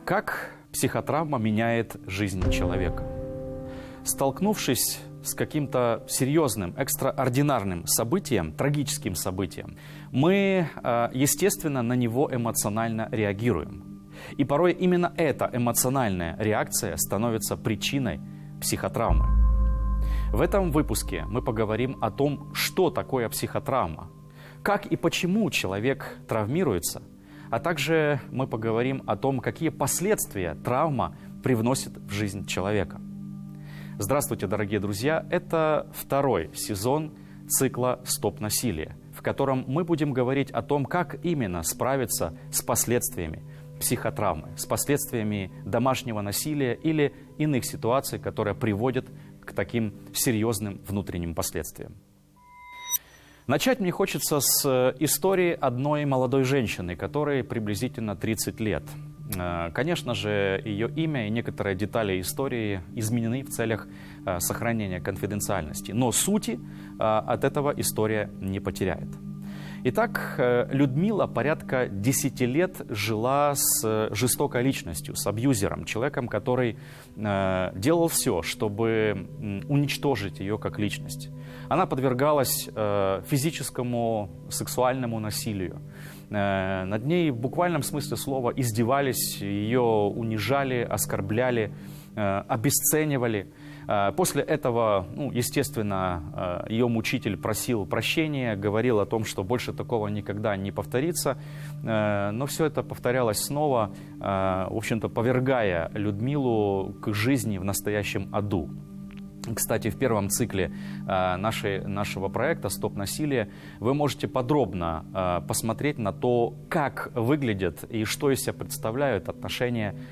Как психотравма меняет жизнь человека? Столкнувшись с каким-то серьезным, экстраординарным событием, трагическим событием, мы, естественно, на него эмоционально реагируем. И порой именно эта эмоциональная реакция становится причиной психотравмы. В этом выпуске мы поговорим о том, что такое психотравма, как и почему человек травмируется, а также мы поговорим о том, какие последствия травма привносит в жизнь человека. Здравствуйте, дорогие друзья! Это второй сезон цикла «Стоп насилие», в котором мы будем говорить о том, как именно справиться с последствиями психотравмы, с последствиями домашнего насилия или иных ситуаций, которые приводят к таким серьезным внутренним последствиям. Начать мне хочется с истории одной молодой женщины, которой приблизительно 30 лет. Конечно же, ее имя и некоторые детали истории изменены в целях сохранения конфиденциальности, но сути от этого история не потеряет. Итак, Людмила порядка 10 лет жила с жестокой личностью, с абьюзером, человеком, который делал все, чтобы уничтожить ее как личность. Она подвергалась физическому, сексуальному насилию. Над ней в буквальном смысле слова издевались, ее унижали, оскорбляли, обесценивали. После этого, естественно, ее мучитель просил прощения, говорил о том, что больше такого никогда не повторится. Но все это повторялось снова, в общем-то, повергая Людмилу к жизни в настоящем аду. Кстати, в первом цикле нашего проекта «Стоп насилие» вы можете подробно посмотреть на то, как выглядят и что из себя представляют отношения